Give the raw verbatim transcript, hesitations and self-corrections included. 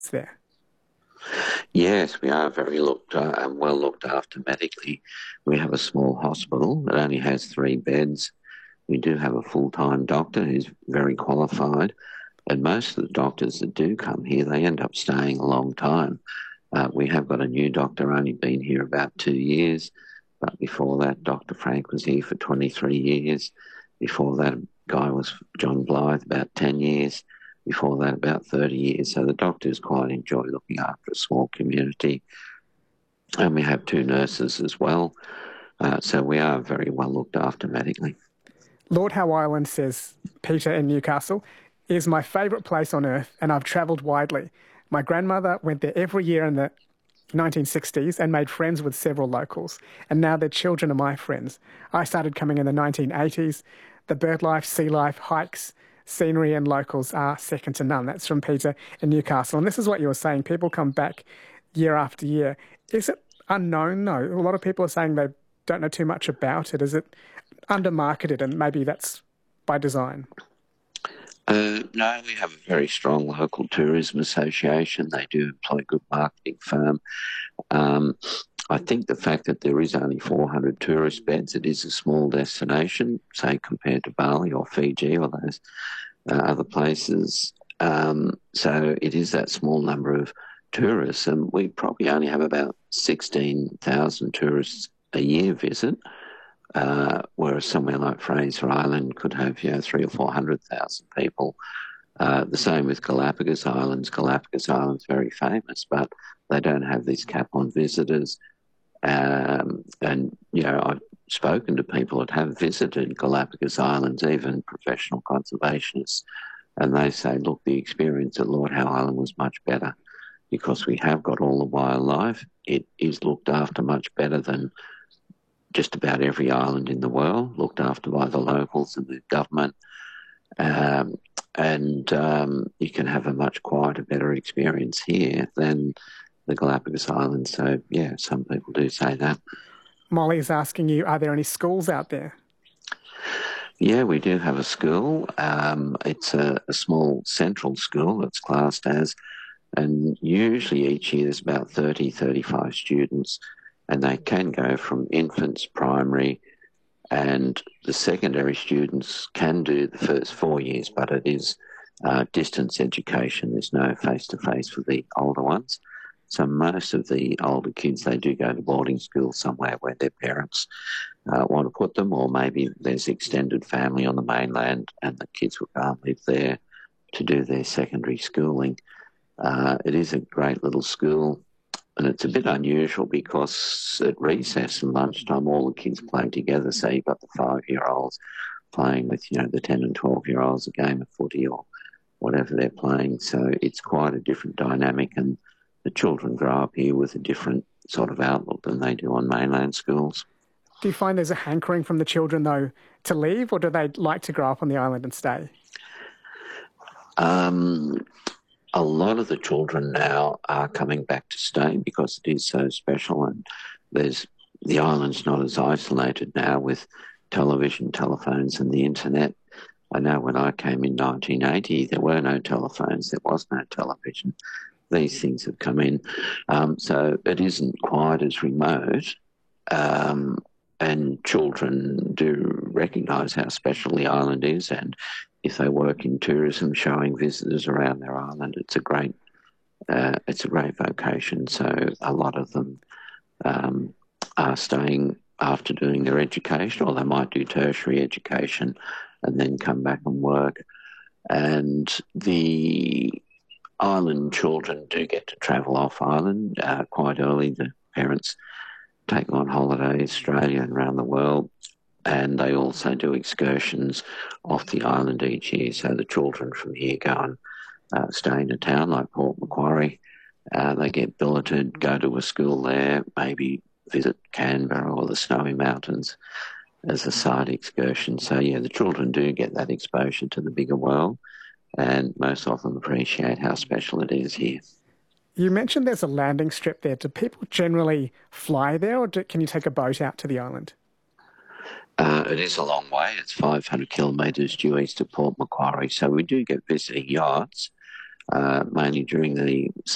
there? Yes, we are very looked uh, and well looked after medically. We have a small hospital that only has three beds. We do have a full-time doctor who's very qualified, and most of the doctors that do come here, they end up staying a long time. Uh, we have got a new doctor, only been here about two years, but before that, Doctor Frank was here for twenty-three years. Before that, guy was John Blythe, about ten years. Before that, about thirty years. So the doctors quite enjoy looking after a small community. And we have two nurses as well. Uh, so we are very well looked after medically. Lord Howe Island, says Peter in Newcastle, is my favourite place on earth, and I've travelled widely. My grandmother went there every year in the nineteen sixties and made friends with several locals, and now their children are my friends. I started coming in the nineteen eighties. The bird life, sea life, hikes, scenery and locals are second to none. That's from Peter in Newcastle. And this is what you were saying. People come back year after year. Is it unknown, though? A lot of people are saying they don't know too much about it. Is it under-marketed, and maybe that's by design? Uh, no, we have a very strong local tourism association. They do employ a good marketing firm. Um, I think the fact that there is only four hundred tourist beds, it is a small destination, say compared to Bali or Fiji or those uh, other places. Um, so it is that small number of tourists, and we probably only have about sixteen thousand tourists a year visit, uh, whereas somewhere like Fraser Island could have, you know, three or four hundred thousand people. Uh, the same with Galapagos Islands. Galapagos Islands very famous, but they don't have this cap on visitors. Um, and, you know, I've spoken to people that have visited Galapagos Islands, even professional conservationists, and they say, look, the experience at Lord Howe Island was much better because we have got all the wildlife. It is looked after much better than just about every island in the world, looked after by the locals and the government. Um, and um, you can have a much quieter, better experience here than the Galapagos Islands. So, yeah, some people do say that. Molly's asking you, are there any schools out there? Yeah, we do have a school. Um, it's a, a small central school, it's classed as, and usually each year there's about thirty, thirty-five students, and they can go from infants, primary, and the secondary students can do the first four years, but it is uh, distance education. There's no face-to-face for the older ones. So most of the older kids, they do go to boarding school somewhere where their parents uh, want to put them, or maybe there's extended family on the mainland and the kids will go and live there to do their secondary schooling. Uh, it is a great little school, and it's a bit unusual because at recess and lunchtime all the kids play together. So you've got the five-year-olds playing with, you know, the ten and twelve-year-olds a game of footy or whatever they're playing. So it's quite a different dynamic, and the children grow up here with a different sort of outlook than they do on mainland schools. Do you find there's a hankering from the children, though, to leave, or do they like to grow up on the island and stay? Um, a lot of the children now are coming back to stay because it is so special, and there's the island's not as isolated now with television, telephones and the internet. I know when I came in nineteen eighty, there were no telephones, there was no television. These things have come in. Um, so it isn't quite as remote. Um, and children do recognise how special the island is, and if they work in tourism, showing visitors around their island, it's a great, uh, it's a great vocation. So a lot of them um, are staying after doing their education, or they might do tertiary education and then come back and work. And the island children do get to travel off island uh, quite early. The parents take on holiday Australia and around the world, and they also do excursions off the island each year. So the children from here go and uh, stay in a town like Port Macquarie. Uh, they get billeted, go to a school there, maybe visit Canberra or the Snowy Mountains as a side excursion. So, yeah, the children do get that exposure to the bigger world, and most of them appreciate how special it is here. You mentioned there's a landing strip there. Do people generally fly there, or do, can you take a boat out to the island? Uh, it is a long way. It's five hundred kilometres due east of Port Macquarie. So we do get visiting yachts, uh, mainly during the